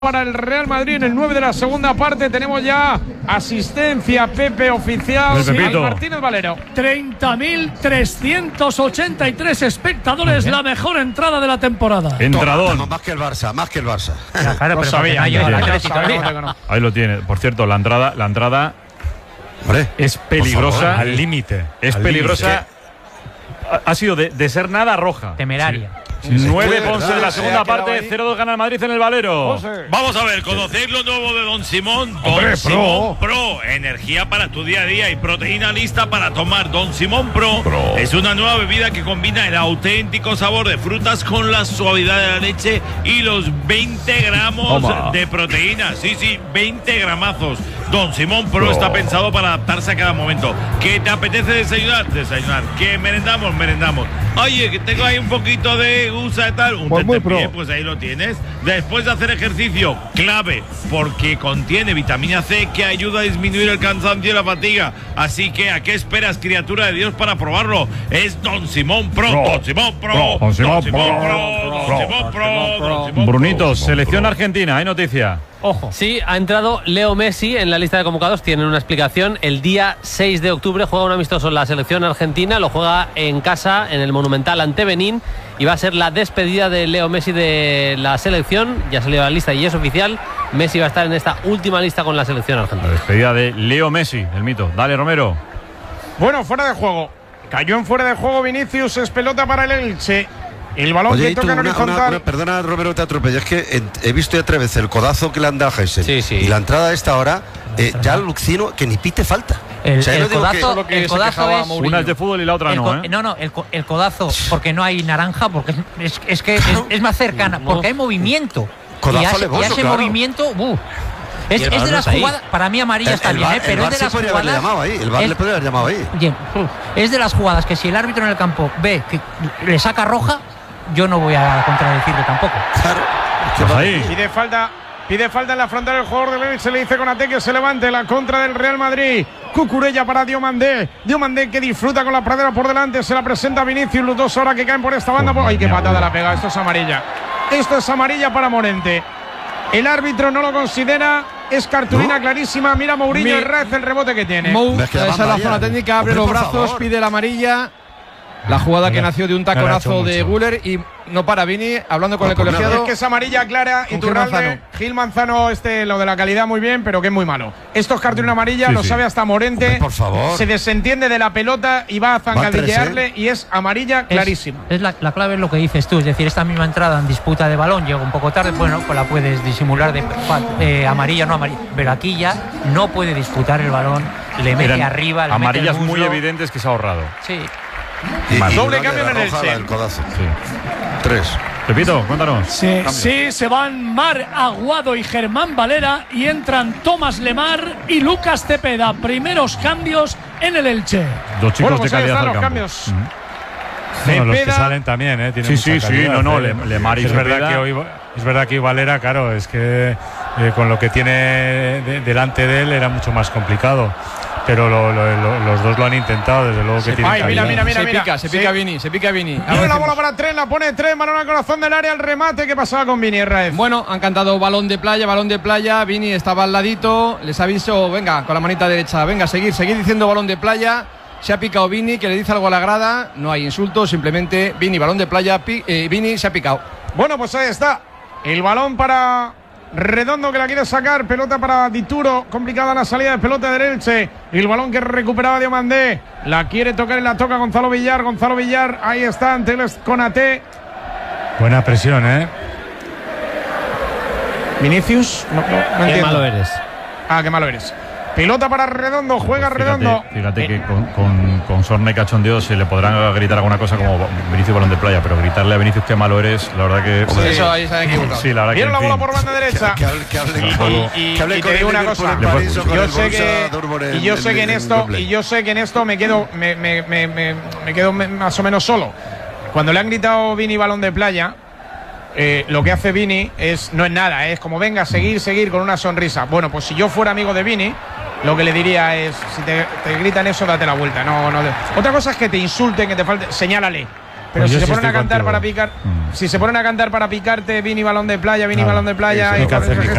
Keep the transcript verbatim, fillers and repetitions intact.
Para el Real Madrid en el nueve de la segunda parte tenemos ya asistencia Pepe oficial sí. Martínez Valero. treinta mil trescientos ochenta y tres espectadores, la mejor entrada de la temporada. Entradón. No, más que el Barça, más que el Barça. Ya, claro, no pero sabía. no, yo, No, yo, no, yo, no, no, no. Ahí lo tiene. Por cierto, la entrada, la entrada Hombre, es peligrosa. Al límite. Es al peligrosa. límite. Ha, ha sido de, de ser nada roja. temeraria. Sí. Sí, nueve sí, Ponce verdad, de la se segunda ha quedado parte, ahí. cero dos gana el Madrid en el Valero. José. Vamos a ver, conocéis lo nuevo de Don Simón. Don Hombre, Simón Pro. Energía para tu día a día y proteína lista para tomar. Don Simón Pro, Pro. es una nueva bebida que combina el auténtico sabor de frutas con la suavidad de la leche y los veinte gramos Toma. de proteína. Sí, sí, veinte gramazos. Don Simón Pro, Pro. está pensado para adaptarse a cada momento. ¿Qué te apetece desayunar? Desayunar. ¿Qué merendamos? Merendamos. Oye, que tengo ahí un poquito de gusa y tal. Un Pues muy tentempié, pro. pues ahí lo tienes. Después de hacer ejercicio, clave, porque contiene vitamina C que ayuda a disminuir el cansancio y la fatiga. Así que, ¿a qué esperas, criatura de Dios, para probarlo? Es Don Simón Pro. Pro. Don Simón Pro. Pro. Don Simón Don Simón Pro. Pro. Don Pro. Simón Pro. Don Simón Brunito, Pro. selección argentina, hay noticia. Ojo. Sí, ha entrado Leo Messi en la lista de convocados. Tienen una explicación. El día seis de octubre juega un amistoso en la selección argentina. Lo juega en casa, en el Monumental ante Benín. Y va a ser la despedida de Leo Messi de la selección. Ya salió la lista y es oficial. Messi va a estar en esta última lista con la selección La argentina. despedida de Leo Messi, el mito. Dale, Romero. Bueno, fuera de juego. Cayó en fuera de juego Vinicius, es pelota para el Elche. El balón Oye, que y tú, toca en una- horizontal. una- una- perdona, Romero, te atropello. Es que en- he visto ya tres veces el codazo que le han dado a Heisen. Sí, sí. Y la entrada a esta hora, eh, ya Lucino, que ni pite falta. El, O sea, yo el no digo que- codazo, lo que el se codazo quejaba es. Mourinho. Una es de fútbol y la otra el no, co- ¿eh? No, no, el, co- el codazo, porque no hay naranja, porque es, es, es que es, es más cercana, porque hay movimiento. Codazo y a ese, alevoso, y a ese claro. movimiento, uh, es, Y el es balón de no las está ahí. jugadas. Para mí, amarilla El, está el bien, VAR, ¿eh? Pero el es VAR de sí las podría haberle jugadas. llamado ahí. El VAR es- le podría haber llamado ahí. Bien, es de las jugadas que si el árbitro en el campo ve que le saca roja, yo no voy a contradecirle tampoco. Claro. Pues ahí. Pide falta, pide falta en la frontal del jugador del Elche. Le dice con Ate que se levante la contra del Real Madrid. Cucurella para Diomandé. Diomandé que disfruta con la pradera por delante. Se la presenta Vinicius. Los dos ahora que caen por esta banda. Pues ¡Ay, qué mira, patada mira. la pega! Esto es amarilla. Esto es amarilla para Morente. El árbitro no lo considera. Es cartulina ¿No? clarísima. Mira Mourinho Mi- el red, el rebote que tiene. Mou, Ves que la esa es la banda zona ya. técnica, abre Hombre, los por brazos, favor. pide la amarilla. La jugada que No le- nació de un no le ha taconazo hecho de mucho. Guller y no para Vini, hablando con No, el pues nada. colegiado. Es que es amarilla clara. Con Iturralde, Gil Manzano. Gil Manzano, este, lo de la calidad muy bien, pero que es muy malo. Esto es cartulina amarilla, Sí, lo sí. sabe hasta Morente. Hombre, por favor. Se desentiende de la pelota y va a zancadillearle tres, y es amarilla Es- clarísima. Es, la, la clave es lo que dices tú, es decir, esta misma entrada en disputa de balón llega un poco tarde, bueno, pues la puedes disimular de fa- eh, amarilla, no amarilla, pero aquí ya no puede disputar el balón, le mete Eran arriba, le amarillas mete el muy muslo. evidentes que se ha ahorrado. Sí. Y- y Doble no cambio le en da el roja Elche. la del codazo. Sí. Tres. Pepito, cuéntanos. Sí, Cambio. sí, se van Mar Aguado y Germán Valera y entran Tomás Lemar y Lucas Cepeda. Primeros cambios en el Elche. Dos chicos Bueno, de pues ahí calidad están al los campo. cambios. Ujú. Bueno, los que Cepeda- salen también, ¿eh? Tienen Sí, sí, mucha sí, calidad, no, no, ¿eh? Le- Lemar y es verdad Cepeda. que hoy es verdad que hoy Valera, claro, es que eh, con lo que tiene de- delante de él era mucho más complicado. Pero lo- lo- lo- los dos lo han intentado, desde luego que tienen Ay, mira, calidad. mira, mira, se mira. pica, se Sí. pica Vini, se pica Vini. Tiene la bola para tres, la pone tres, balón al corazón del área, el remate. ¿Qué pasaba con Vini Raez? Bueno, han cantado balón de playa, balón de playa. Vini estaba al ladito, les aviso, venga, con la manita derecha, venga, seguir, seguir diciendo balón de playa. Se ha picado Vini, que le dice algo a la grada. No hay insultos, simplemente Vini, balón de playa. pi- eh, Vini se ha picado. Bueno, pues ahí está. El balón para Redondo que la quiere sacar. Pelota para Dituro. Complicada la salida de pelota del Elche. Y el balón que recuperaba Diomandé. La quiere tocar y la toca Gonzalo Villar. Gonzalo Villar. Ahí está ante el Conate. Buena presión, ¿eh? Vinicius. No, no, no Qué entiendo. malo eres. Ah, qué malo eres. Pelota para Redondo. Juega Pues Redondo. Fíjate, fíjate que con, con, con sorna y cachondeo se le podrán gritar alguna cosa como Vinicius balón de playa, pero gritarle a Vinicius qué malo eres, la verdad que. Hombre, Eso ahí se han equivocado. Sí, la verdad que. Viene en la bola fin. por banda derecha. Que hable, que hable, Y- con- y- y- que hable y con te digo el una Liverpool cosa. en París o con Yo el sé Borussia que Dortmund en- y yo sé que en en esto Wembley. y yo sé que en esto me quedo me, me, me, me, me quedo me- más o menos solo. Cuando le han gritado Vini balón de playa, eh, lo que hace Vini es no es nada, es como venga, seguir, seguir con una sonrisa. Bueno, pues si yo fuera amigo de Vini, lo que le diría es si te, te gritan eso, date la vuelta. No, no. Otra cosa es que te insulten, que te falte, señálale. Pero Pues si yo se sí ponen a estoy cantar contigo. para picar, Mm. si se ponen a cantar para picarte, Vini balón de playa, Vini Nada. balón de playa, Eso, y ni que hacer, ni que